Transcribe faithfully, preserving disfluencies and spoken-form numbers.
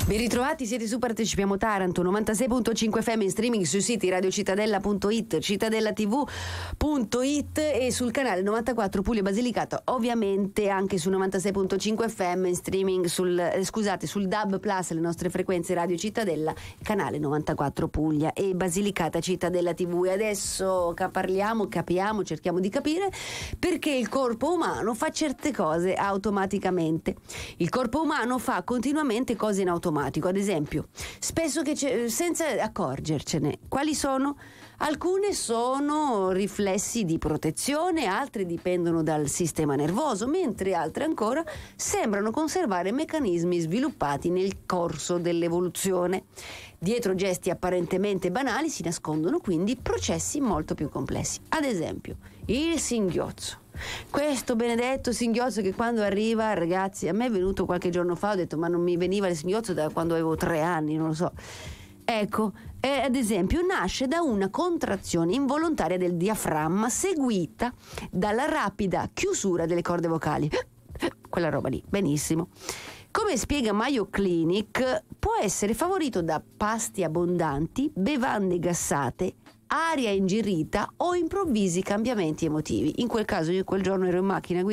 Ben ritrovati, siete su Partecipiamo Taranto novantasei virgola cinque effe emme in streaming sui siti radiocittadella punto it, cittadella tv punto it e sul canale novantaquattro Puglia Basilicata, ovviamente anche su novantasei virgola cinque effe emme in streaming sul eh, scusate sul D A B Plus, le nostre frequenze Radio Cittadella, canale novantaquattro Puglia e Basilicata Cittadella tivù. E adesso ca- parliamo, capiamo, cerchiamo di capire perché il corpo umano fa certe cose automaticamente. Il corpo umano fa continuamente cose in automatico. Ad esempio, spesso che c'è, senza accorgercene. Quali sono? Alcune sono riflessi di protezione, altre dipendono dal sistema nervoso, mentre altre ancora sembrano conservare meccanismi sviluppati nel corso dell'evoluzione. Dietro gesti apparentemente banali si nascondono quindi processi molto più complessi. Ad esempio, il singhiozzo. Questo benedetto singhiozzo che quando arriva, ragazzi, a me è venuto qualche giorno fa, ho detto ma non mi veniva il singhiozzo da quando avevo tre anni, non lo so. Ecco, eh, ad esempio nasce da una contrazione involontaria del diaframma seguita dalla rapida chiusura delle corde vocali. Quella roba lì, benissimo. Come spiega Mayo Clinic, può essere favorito da pasti abbondanti, bevande gassate, aria ingierita o improvvisi cambiamenti emotivi. In quel caso io quel giorno ero in macchina